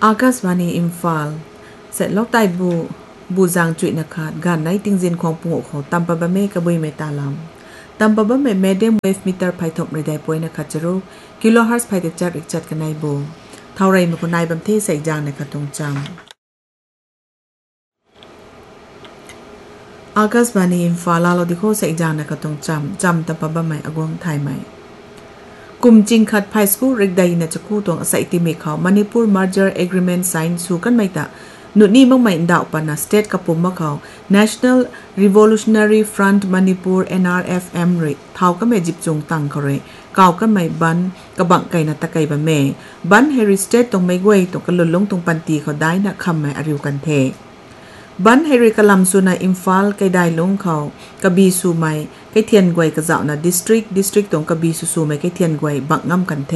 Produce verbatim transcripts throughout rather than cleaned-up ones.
อากาศวานีอิมฟาลเสร็จแล้วไต่บูบูจางจุยนะคะการในติงเจนของปุ่งของตัมปะบะเมกบุยเมตาลามตัมปะบะเมเมเดียมเวฟมิเตอร์ไพทอมเรดายป่วยนะคะจะรู้กิโลฮัร์ตไพเตจัดอีกจัดกันในบูเท่าไรมีคนนายบัมที่ใส่จางนะคะตรงจำอากาศวานีอิมฟาลาโลดิโคใส่จางนะคะตรงจำจำตัมปะบะเมอากวงไทยไหมกลุ่มจิงขัดไพสกูเรกไดนะจะคู่ตรงอาศัยติเมฆเขามณิปุรมาร์เจอร์เอ r ร e เมนต์ไซน์สู่กันไม่ตะนุนี่มั่งไม่ดาวปนะสเตทกับปุ่มมะเขา National Revolutionary Front Manipur เอ็น อาร์ เอฟ เอ็ม เรเท่ากันไม่จิบจงตังเขาเลยเก่ากันไม่บันกระบังไก่นัตะไก่บะเมบันเฮริสเตทตรงไม่เว้ยตรงกันหล่นลงตรงปันตีเขาได้นะคำไม่อาริวกันเทบันเฮริกลัมสุนาอิมฟาลไกได้ลงเขากบีสูไม่ไกเทียนกวยกระเจ้านะดิสตริกดิสตริกตรงกบีสูสูไม่ไกเทียนกวยบังงำกันเท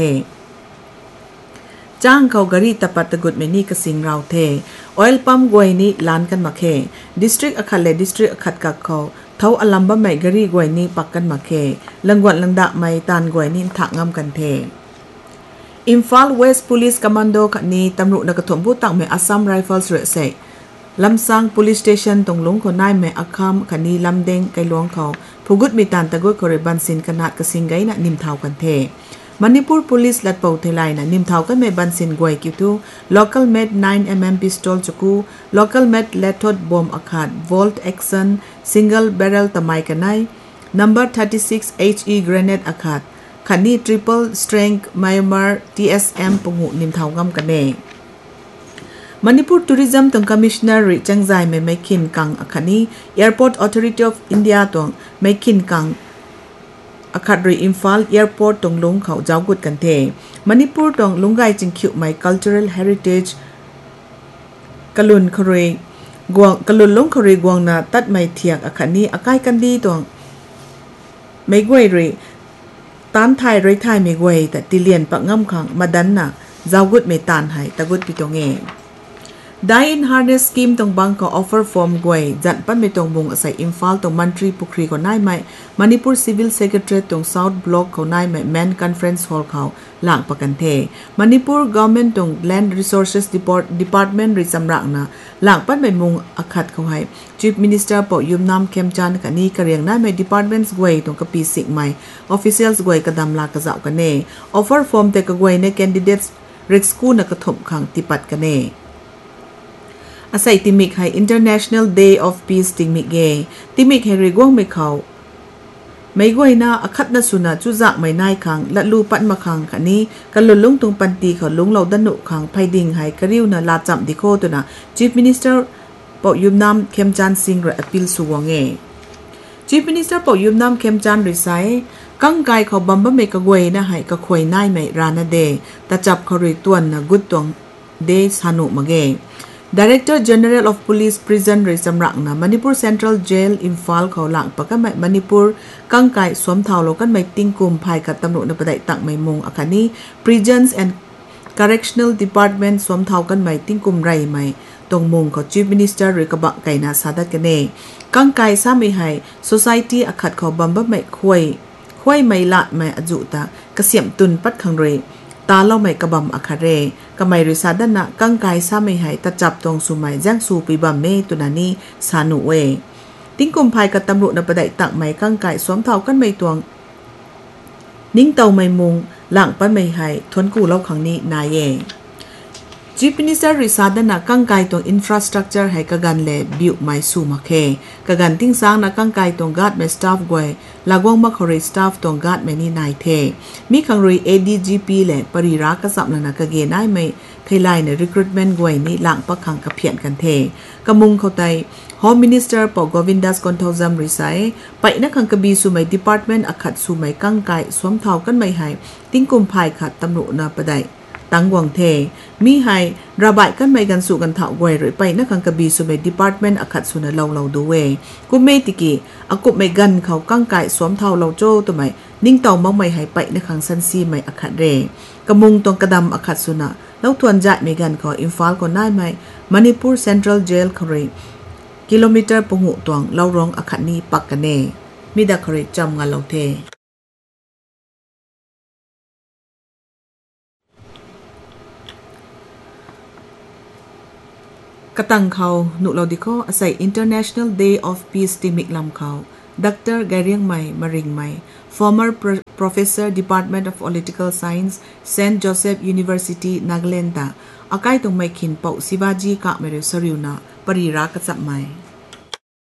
จ้างเขากรีตะปัตตกุดเมนี่กสิงเราเทออยล์ปั๊มกวยนี้ล้านกันมาเคดิสตริกอคัดเลดิสตริกอคัดกักเขาเท่าอลัมบะไม่กรีกวยนี้ปักกันมาเคลังกวนลังดะไม่ตานกวยนี้ถักงำกันเทอิมฟาลเวสต์ Police Commando ขันนี้ตำรวจนักถมผู้ตั้งเมอัสซัมไรเฟิลส์เรเซลำซัง police station ตรงลงคนนายแม่อักคำคันนี้ลำเด้งไกลหลวงเขาผู้กุดมีตานตะกุดกริบันสินขนาดกสิงไกนะนิมเทากันเทมณิปุร police ลัดเป่าเทไลนะนิมเทากันแม่บันสินกวยกิวตู local made ไนน์ มิลลิเมตร pistol จุกู local made lethod bomb อาคาด volt action single barrel ตะไมกันไน number สามสิบหก เอช อี grenade อาคาดคันนี้ triple strength Myanmar ที เอส เอ็ม ปงหูนิมเทางำกันเน่มณิปุรทัวริซึมตรงคอมมิชเนอร์ริจังใจไม่ไม่ขินกังอาคานี Airport Authority of India ตรงไม่ขินกังอาคาดรีอิมฟาล Airport ตรงลงเขาเจ้ากุดกันเทมณิปุรตรงลุงไกจิงคิวไม่ cultural heritage กลุนคเรกวงกลุนลงคเรกวงนาตัดไม่เทียกอาคานีอาไกกันดีตรงไม่กวยรีตามไทยไรไทยไม่กวยแต่ติเลียนปักง่ำขังมาดันน่ะเจ้ากุดไม่ตานให้ตะกุดปิตงเอได้อินฮาร์เนสสกีมตรงบังก็ออฟเฟอร์ฟอร์มกวยจัดปั้นไปตรงบุงอาศัยอิมฟาลตรงมันทรีปุครีก็น่ายไหมมณิปุรซิวิลเซกเรตรีตรงเซาท์บล็อกเขาน่ายไหมแมนคอนเฟรนซ์ฮอลล์เขาหลังประกันเทมณิปุรกอเมนต์ตรงแลนด์รีซอร์เซสดิพาร์ตดิพาร์ตเมนต์ริสำรักนะหลังปั้นไปมุงอาคัดเขาให้ชีฟมินิสเตอร์ปอยุมนำเข้มจันกันนี้กระเรียงน่ายไหมดิพาร์ตเมนต์กวยตรงกปีสิกไหมออฟฟิเชียลกวยกระดำลากระเจ้ากันเน่ออฟเฟอร์ฟอร์มแต่กวยในแคนดิเดตเร็กสกูนักกระทบขังติปัดกันเน่อาศัยติมิกให้ International Day of Peace ติมิกเกติมิกให้ริกวงไม่เขาไม่กวยนะอคัดนัสุนาจุจักไม่นายขังและลูปัดมาขังคันนี้กันหล่นลงตรงปันตีเขาลงเราดันหนุขังไพดิงให้กระริวนะลาจับดิโคตัวนะ Chief Minister ปอยุมนำเข้มจันซิงระอพิลสุวงเง Chief Minister ปอยุมนำเข้มจันริไซกังไกเขาบัมบะเมกะกวยนะให้กะควยนายไม่รานาเดตะจับเขาริตวนนะกุดตวงเดสานุมะเกDirector General of Police Prison ริสำรักนะ Manipur Central Jail อิมฟาลเขาหลังปะกันไม่ Manipur กังไก่สวมเทาโลกันไม่ติ้งกุมภายกับตำรวจในประเทศตักไม่มงอาคานี้ Prisons and Correctional Department สวมเทากันไม่ติ้งกุมไรไม่ตรงมงเขา Chief Minister หรือกระบะไก่นาซาดัดกันเองกังไก่ซ้ำไม่ให้ Society อาคัดเขาบัมบะไม่คุยคุยไม่ละไม่อจุตากระเสียมตุนปัดขังเรตาเล่าไม่กระบำอาคาเรกไม่ริซาดันนะกังไกซ้ำไม่ให้ตะจับตรงสุไมแจ้งสูปีบัมเมตุนานีสานุเวติ้งกุมภายกับตำรวจในประเทศตักไม่กังไกสวมเท่ากันไม่ตวงนิ่งเตาไม่มุงหลังปั้นไม่ให้ทนกูเล่าครั้งนี้นายเอจีพินิสริซาดันนะกังไกตรงอินฟราสตรักเจอร์ให้กะกันเล่บิวไม่สูมาเคกะกันติ้งสร้างนะกังไกตรงการ์ดไม่สตาฟกวยลากวงมักคอรีสตาฟตรงการ์ดไม่นี่นายเทมีขังรี เอ ดี จี พี เล่ปริรักกษัตริย์นะกะเกนายไม่ไทยไลน์ใน recruitment กวยนี่หลังปักขังกับเพียนกันเทกะมุงเขาไต Home Minister ปอกวินดัสกอนโทซัมริไซไปนักขังกะบีสุไม Department อคัดสุไมกังไกสวมเท่ากันไม่ให้ติ้งกุมภายขัดตำรวจนาประไดตั้งวังเทมีให้ระบายกันไม่กันสู่กันเถาไว้หรือไปนักขังกบีสุเมดีพาร์ตเมนต์อคัดสุนเราเราดูเวกุเมติกีอากุไม่กันเขากังไก่สวมเท่าเราโจ้ตัวใหม่นิ่งเต่ามังไม่ให้ไปนักขังซันซีไม่อคัดเรกมุงตรงกระดำอคัดสุนะแล้วทวนจ่ายไม่กันเขาอินฟาลก็ได้ไหมมณิปุรเซ็นทรัลเจลคารีกิโลเมตรปงหูตวงเราร้องอคัดนี้ปักกันเนมิดาคารีจำงานเราเทกตังเขาหนุลอดิโคอาศัย International Day of Peace ติมิกลำเขาดรไกเรียงใหม่มาริงใหม่ former professor Department of Political Science Saint Joseph University Nagaland อาไกตรงไม่ขินเป่าสิบาจีกะเมเรสริวนาปริรักกับจับใหม่